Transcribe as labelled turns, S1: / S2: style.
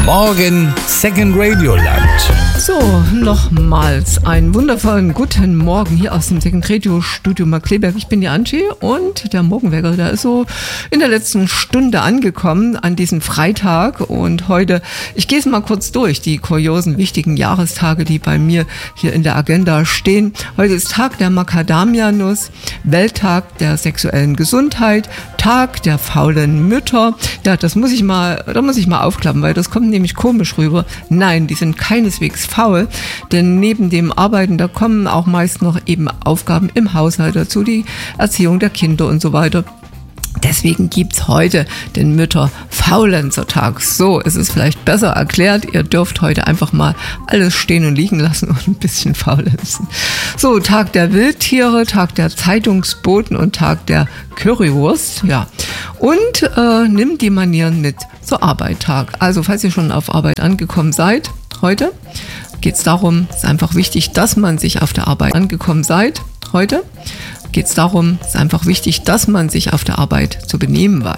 S1: Morgen Second Radio Land.
S2: So, nochmals einen wundervollen guten Morgen hier aus dem Second Radio Studio Markkleeberg. Ich bin die Angie und der Morgenwecker, der ist so in der letzten Stunde angekommen an diesem Freitag. Und heute, ich gehe es mal kurz durch, die kuriosen, wichtigen Jahrestage, die bei mir hier in der Agenda stehen. Heute ist Tag der Macadamia-Nuss, Welttag der sexuellen Gesundheit, Tag der faulen Mütter. Ja, da muss ich mal aufklappen, weil das kommt nämlich komisch rüber. Nein, die sind keineswegs faul, denn neben dem Arbeiten, da kommen auch meist noch eben Aufgaben im Haushalt dazu, die Erziehung der Kinder und so weiter. Deswegen gibt's heute den Mütter-Faulenzer-Tag. So ist es vielleicht besser erklärt. Ihr dürft heute einfach mal alles stehen und liegen lassen und ein bisschen faulenzen. So, Tag der Wildtiere, Tag der Zeitungsboten und Tag der Currywurst. Ja. Und nimmt die Manieren mit zur Arbeit Tag. Also, falls ihr schon auf Arbeit angekommen seid, heute geht's darum, es ist einfach wichtig, dass man sich auf der Arbeit angekommen seid. Heute geht es darum, es ist einfach wichtig, dass man sich auf der Arbeit zu benehmen weiß.